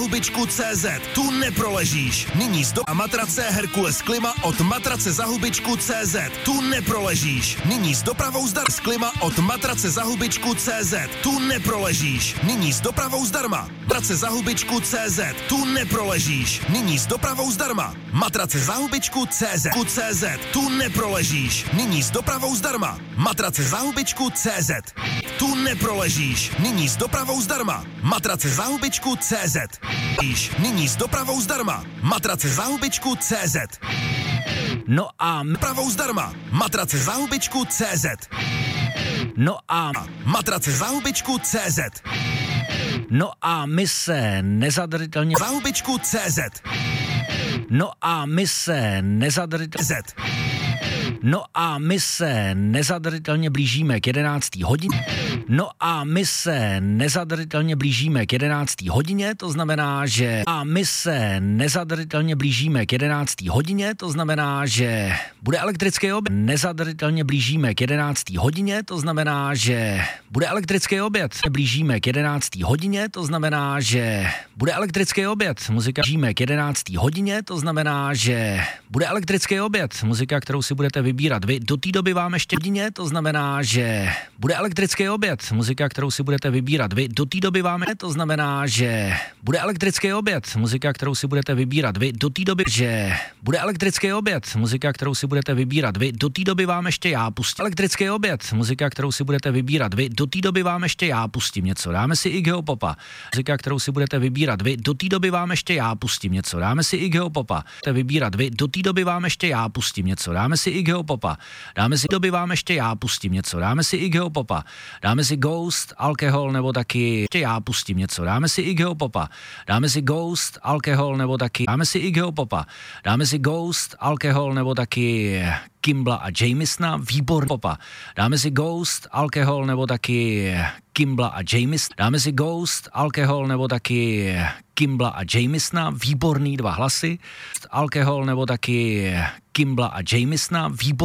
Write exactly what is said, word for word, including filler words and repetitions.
hubičku tečka cé zet. Tu neproležíš. Nyní z do a matrace Herkules Klima od matrace za hubičku tečka cé zet. Tu neproležíš. Nyní s dopravou zdarma. Z Klima od matrace za hubičku tečka cé zet. Tu neproležíš. Nyní s dopravou zdarma. Matrace za hubičku tečka cé zet. Tu neproležíš. Nyní s dopravou zdarma. Matrace za hubičku tečka cé zet. Tu neproležíš. Nyní s dopravou zdarma. Matrace za hubičku tečka cé zet. Tu neproležíš. Nyní s dopravou zdarma. Matrace za hubičku tečka cé zet. Nyní s dopravou zdarma. Matrace za hubičku tečka cé zet. No a dopravou zdarma. Matrace za hubičku tečka cé zet. No a matrace za hubičku tečka cé zet. No a my se nezadržitelně za hubičku tečka cé zet. No a my se nezadržitelně No a my se nezadržitelně blížíme k jedenácté hodině. No a my se nezadržitelně blížíme k jedenácté hodině, to znamená, že a my se nezadržitelně blížíme k jedenácté hodině, to znamená, že bude elektrický oběd. Nezadržitelně blížíme k jedenácté hodině, to znamená, že bude elektrický oběd. Blížíme k jedenácté hodině, to znamená, že bude elektrický oběd. Muzika blížíme k jedenácté hodině, to znamená, že bude elektrický oběd. Muzika, kterou si budete vybírat vy. Do té doby vám ještě hodině, to znamená, že bude elektrický oběd. Muzika, kterou si budete vybírat vy. Do té doby vám to znamená, že bude elektrický oběd. Muzika, kterou si budete vybírat vy. Do té doby, že bude elektrický oběd. Muzika, kterou si budete vybírat vy. Do té doby vám ještě já pustím elektrický oběd. Muzika, kterou si budete vybírat vy. Do té doby vám ještě já pustím něco. Dáme si Iggyho Popa. Muzika, kterou si budete vybírat vy. Do té doby vám ještě já pustím něco. Dáme si Iggyho Popa. Budete vybírat vy. Do té doby vám ještě já pustím něco. Dáme si Iggyho Popa. Dáme si doby vám ještě já pustím něco. Dáme si Iggyho Popa. Dáme si Ghost, Alkohol nebo taky ještě já pustím něco. Dáme si Iggyho Popa. Dáme si Ghost, Alkohol nebo taky dáme si Iggyho Popa. Dáme si Ghost, Alkohol nebo taky Kimbla a Jamesona, výbor Popa. Dáme si Ghost, Alkohol nebo taky Kimbla a James. Dáme si Ghost, Alkohol nebo taky Kimbla a Jamesona, výborný dva hlasy. Alkohol nebo taky Kimbla a Jamesona, výbor